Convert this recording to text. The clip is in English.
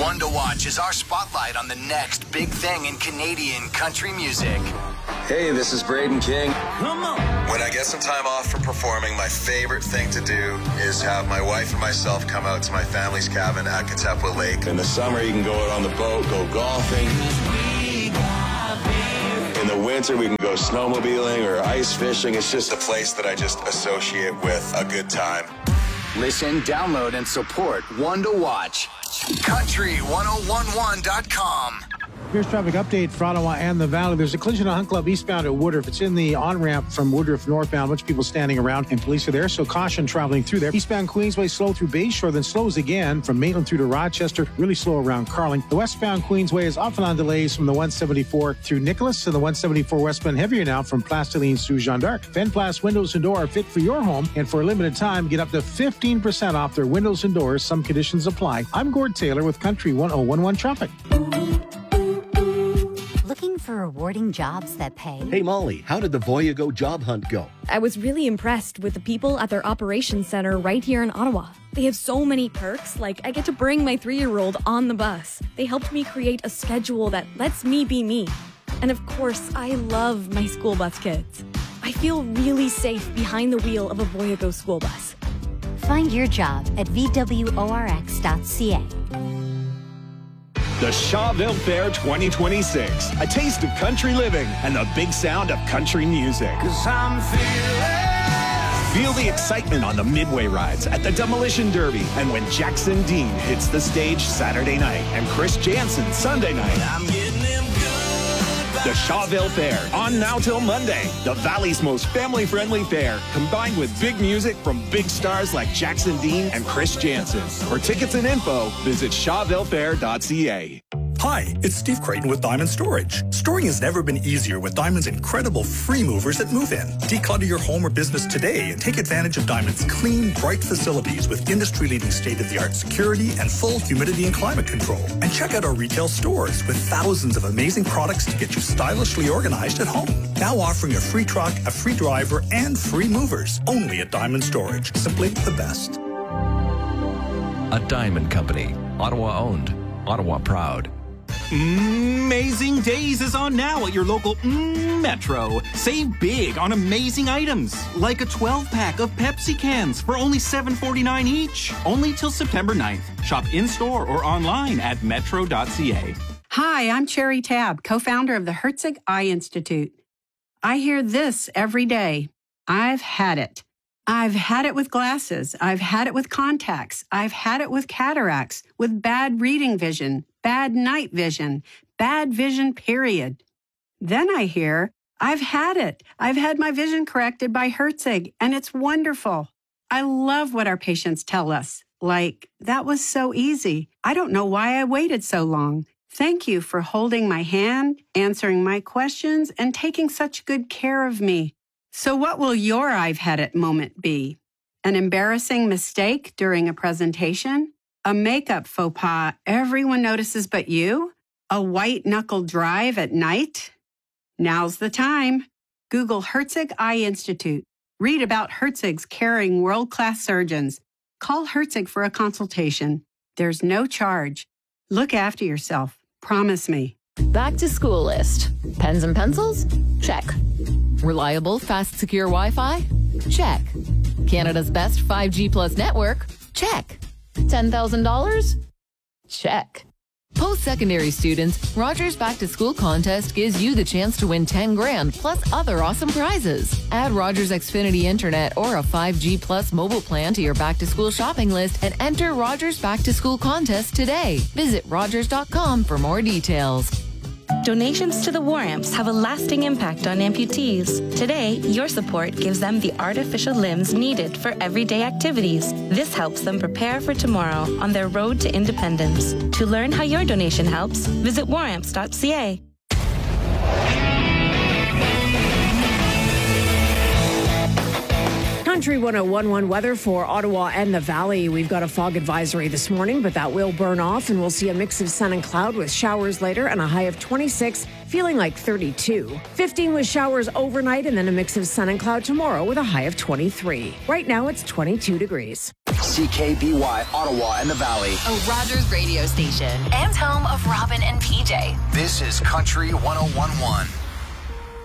One to Watch is our spotlight on the next big thing in Canadian country music. Hey, this is Braden King. Come on. When I get some time off from performing, my favorite thing to do is have my wife and myself come out to my family's cabin at Katepwa Lake. In the summer, you can go out on the boat, go golfing. In the winter, we can go snowmobiling or ice fishing. It's just a place that I just associate with a good time. Listen, download, and support One to Watch. Country1011.com. Here's traffic update for Ottawa and the Valley. There's a collision on Hunt Club eastbound at Woodruff. It's in the on-ramp from Woodruff northbound. A bunch of people standing around, and police are there, so caution traveling through there. Eastbound Queensway slow through Bayshore, then slows again from Maitland through to Rochester. Really slow around Carling. The westbound Queensway is often on delays from the 174 through Nicholas, and the 174 westbound heavier now from Plastillines through Jeanne d'Arc. Fenplast windows and door are fit for your home, and for a limited time, get up to 15% off their windows and doors. Some conditions apply. I'm Gord Taylor with Country 1011 Traffic. Looking for rewarding jobs that pay? Hey, Molly, how did the Voyago job hunt go? I was really impressed with the people at their operations center right here in Ottawa. They have so many perks, like I get to bring my 3-year-old on the bus. They helped me create a schedule that lets me be me. And of course, I love my school bus kids. I feel really safe behind the wheel of a Voyago school bus. Find your job at vworx.ca. The Shawville Fair 2026, a taste of country living and the big sound of country music. 'Cause I'm Feel the excitement on the Midway rides at the Demolition Derby and when Jackson Dean hits the stage Saturday night and Chris Jansen Sunday night. I'm getting them good. The Shawville Fair, on now till Monday. The Valley's most family-friendly fair, combined with big music from big stars like Jackson Dean and Chris Jansen. For tickets and info, visit shawvillefair.ca. Hi, it's Steve Creighton with Diamond Storage. Storing has never been easier with Diamond's incredible free movers at Move In. Declutter your home or business today and take advantage of Diamond's clean, bright facilities with industry-leading state-of-the-art security and full humidity and climate control. And check out our retail stores with thousands of amazing products to get you stylishly organized at home. Now offering a free truck, a free driver, and free movers. Only at Diamond Storage. Simply the best. A Diamond Company. Ottawa owned. Ottawa proud. Amazing Days is on now at your local Metro. Save big on amazing items, like a 12-pack of Pepsi cans for only $7.49 each. Only till September 9th. Shop in-store or online at metro.ca. Hi, I'm Cherry Tabb, co-founder of the Herzig Eye Institute. I hear this every day. I've had it. I've had it with glasses. I've had it with contacts. I've had it with cataracts, with bad reading vision, bad night vision, bad vision, period. Then I hear, I've had it. I've had my vision corrected by Herzig, and it's wonderful. I love what our patients tell us. Like, that was so easy. I don't know why I waited so long. Thank you for holding my hand, answering my questions, and taking such good care of me. So what will your I've had it moment be? An embarrassing mistake during a presentation? A makeup faux pas everyone notices but you? A white-knuckle drive at night? Now's the time. Google Herzig Eye Institute. Read about Herzig's caring world-class surgeons. Call Herzig for a consultation. There's no charge. Look after yourself. Promise me. Back to school list. Pens and pencils? Check. Reliable, fast, secure Wi-Fi? Check. Canada's best 5G plus network? Check. $10,000? Check. Post-secondary students, Rogers Back to School contest gives you the chance to win $10,000 plus other awesome prizes. Add Rogers Xfinity Internet or a 5G plus mobile plan to your back to school shopping list and enter Rogers Back to School contest today. Visit Rogers.com for more details. Donations to the War Amps have a lasting impact on amputees. Today, your support gives them the artificial limbs needed for everyday activities. This helps them prepare for tomorrow on their road to independence. To learn how your donation helps, visit waramps.ca. Country 101.1 weather for Ottawa and the Valley. We've got a fog advisory this morning, but that will burn off and we'll see a mix of sun and cloud with showers later and a high of 26, feeling like 32. 15 with showers overnight and then a mix of sun and cloud tomorrow with a high of 23. Right now it's 22 degrees. CKBY, Ottawa and the Valley. A Rogers radio station and home of Robin and PJ. This is Country 101.1.